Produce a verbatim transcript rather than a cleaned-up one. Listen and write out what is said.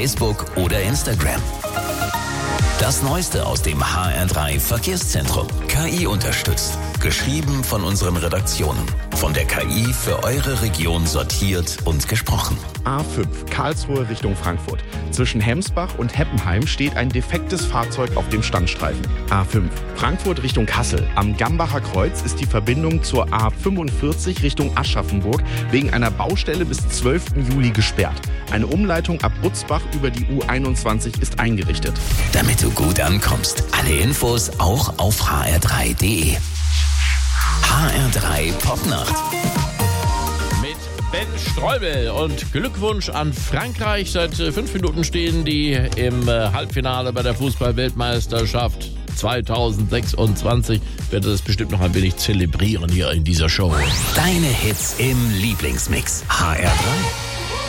Facebook oder Instagram. Das Neueste aus dem H R drei Verkehrszentrum. K I unterstützt. Geschrieben von unseren Redaktionen. Von der K I für eure Region sortiert und gesprochen. A fünf, Karlsruhe Richtung Frankfurt. Zwischen Hemsbach und Heppenheim steht ein defektes Fahrzeug auf dem Standstreifen. A fünf, Frankfurt Richtung Kassel. Am Gambacher Kreuz ist die Verbindung zur A fünfundvierzig Richtung Aschaffenburg wegen einer Baustelle bis zwölften Juli gesperrt. Eine Umleitung ab Butzbach über die U einundzwanzig ist eingerichtet. Damit du gut ankommst. Alle Infos auch auf h r drei punkt d e. H R drei Popnacht. Mit Ben Streubel und Glückwunsch an Frankreich. Seit fünf Minuten stehen die im Halbfinale bei der Fußball-Weltmeisterschaft zweitausendsechsundzwanzig. Ich werde das bestimmt noch ein wenig zelebrieren hier in dieser Show. Deine Hits im Lieblingsmix. H R drei.